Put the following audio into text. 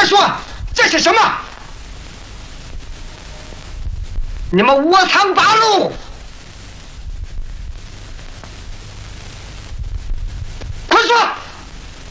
说，这是什么？你们窝藏八路！